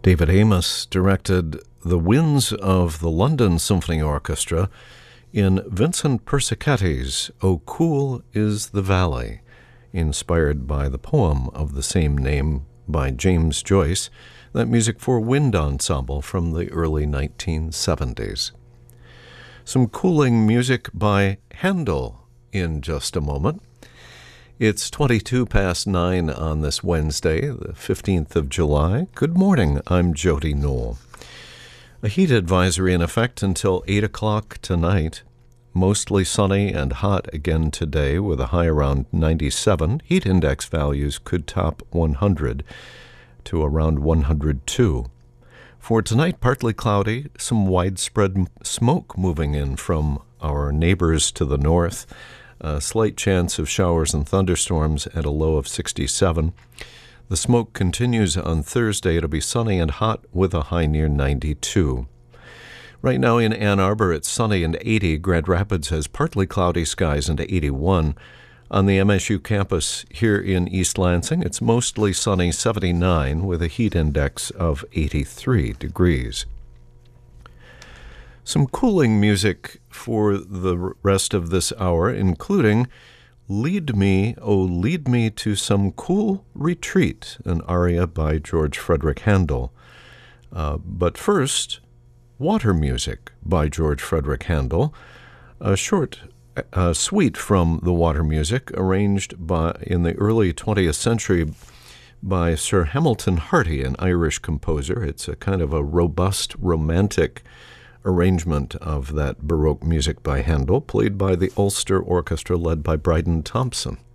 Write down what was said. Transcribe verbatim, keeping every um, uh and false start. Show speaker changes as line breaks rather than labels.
David Amos directed The Winds of the London Symphony Orchestra in Vincent Persicetti's O Cool is the Valley, inspired by the poem of the same name by James Joyce, that music for wind ensemble from the early nineteen seventies. Some cooling music by Handel in just a moment. It's twenty-two past nine on this Wednesday, the fifteenth of July. Good morning, I'm Jody Knoll. A heat advisory in effect until eight o'clock tonight. Mostly sunny and hot again today with a high around ninety-seven. Heat index values could top one hundred to around one hundred two. For tonight, partly cloudy, some widespread smoke moving in from our neighbors to the north. A slight chance of showers and thunderstorms at a low of sixty-seven. The smoke continues on Thursday. It'll be sunny and hot with a high near ninety-two. Right now in Ann Arbor, it's sunny and eighty. Grand Rapids has partly cloudy skies and eighty-one. On the M S U campus here in East Lansing, it's mostly sunny, seventy-nine, with a heat index of eighty-three degrees. Some cooling music for the rest of this hour, including Lead Me, Oh Lead Me to Some Cool Retreat, an aria by George Frederick Handel. Uh, but first, Water Music by George Frederick Handel, a short uh, suite from the Water Music arranged by in the early twentieth century by Sir Hamilton Harty, an Irish composer. It's a kind of a robust, romantic arrangement of that Baroque music by Handel, played by the Ulster Orchestra led by Bryden Thompson.